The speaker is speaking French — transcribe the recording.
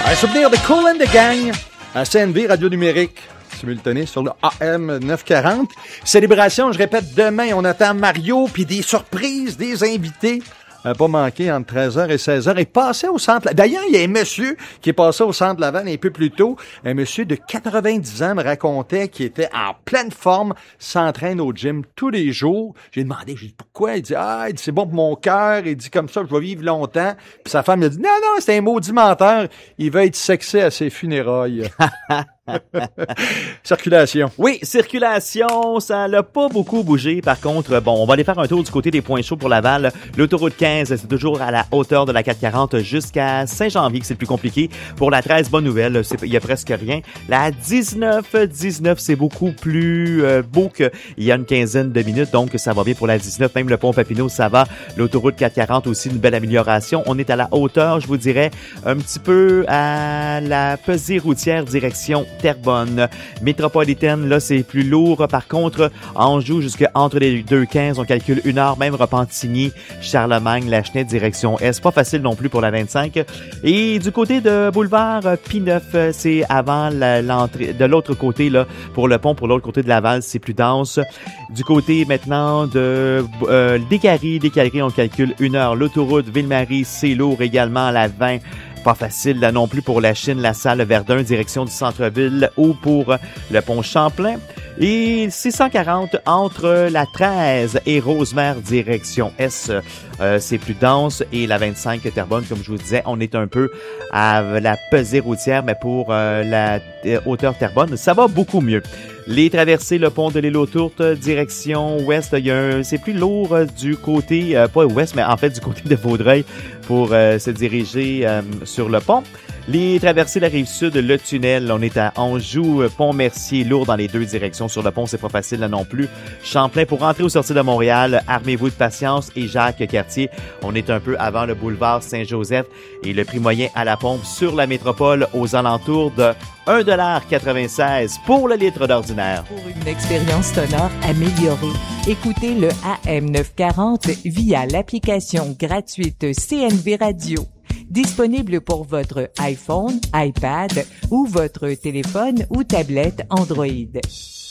Un souvenir de Kool and the Gang à CNV Radio Numérique, simultané sur le AM 940. Célébration, je répète, demain, on attend Mario, puis des surprises, des invités. Pas manqué entre 13h et 16h. Et passé au centre. D'ailleurs, il y a un monsieur qui est passé au centre Laval un peu plus tôt. Un monsieur de 90 ans me racontait qu'il était en pleine forme, s'entraîne au gym tous les jours. J'ai demandé, j'ai dit pourquoi? Il dit, c'est bon pour mon cœur. Il dit comme ça, je vais vivre longtemps. Puis sa femme lui a dit, non, c'est un maudit menteur. Il va être sexé à ses funérailles. Circulation. Oui, circulation, ça l'a pas beaucoup bougé. Par contre, bon, on va aller faire un tour du côté des points chauds pour Laval. L'autoroute 15, c'est toujours à la hauteur de la 440 jusqu'à Saint-Janvier que c'est le plus compliqué. Pour la 13, bonne nouvelle, il y a presque rien. La 19, c'est beaucoup plus beau qu'il y a une quinzaine de minutes, donc ça va bien pour la 19. Même le pont Papineau, ça va. L'autoroute 440 aussi, une belle amélioration. On est à la hauteur, je vous dirais, un petit peu à la pesée routière direction Terrebonne. Métropolitaine, là, c'est plus lourd. Par contre, Anjou, entre les 2,15, on calcule 1 heure, même Repentigny, Charlemagne, Lachenay, direction Est. Pas facile non plus pour la 25. Et du côté de boulevard P9, c'est avant l'entrée. De l'autre côté, là, pour le pont, pour l'autre côté de Laval, c'est plus dense. Du côté, maintenant, de Décarie, on calcule 1 heure. L'autoroute Ville-Marie, c'est lourd également, la 20. Pas facile là non plus pour la Chine, la Salle, Verdun, direction du centre-ville ou pour le pont Champlain. Et 640 entre la 13 et Rosemère, direction Est. C'est plus dense. Et la 25 Terrebonne, comme je vous disais, on est un peu à la pesée routière, mais pour la hauteur Terrebonne, ça va beaucoup mieux. Les traversées, le pont de l'île aux Tourtes, direction ouest, c'est plus lourd du côté, pas ouest, mais en fait du côté de Vaudreuil pour se diriger sur le pont. Les traversées de la Rive-Sud, le tunnel, on est à Anjou, Pont-Mercier, lourd dans les deux directions. Sur le pont, c'est pas facile là non plus. Champlain, pour rentrer ou sortir de Montréal, armez-vous de patience. Et Jacques-Cartier, on est un peu avant le boulevard Saint-Joseph. Et le prix moyen à la pompe sur la métropole aux alentours de 1,96 $ pour le litre d'ordinaire. Pour une expérience sonore améliorée, écoutez le AM 940 via l'application gratuite CNV Radio. Disponible pour votre iPhone, iPad ou votre téléphone ou tablette Android.